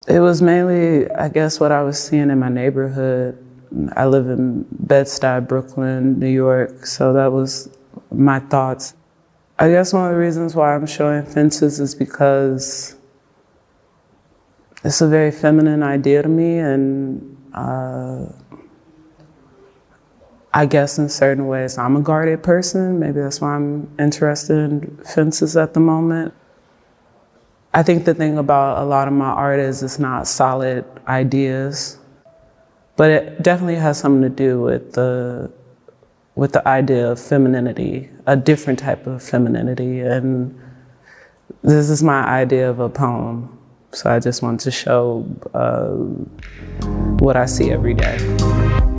It was mainly, I guess, what I was seeing in my neighborhood. I live in Bed-Stuy, Brooklyn, New York, so that was my thoughts. I guess one of the reasons why I'm showing Fences is because it's a very feminine idea to me, and I guess in certain ways I'm a guarded person. Maybe that's why I'm interested in Fences at the moment. I think the thing about a lot of my art is it's not solid ideas, but it definitely has something to do with the idea of femininity, a different type of femininity, and this is my idea of a poem. So I just want to show what I see every day.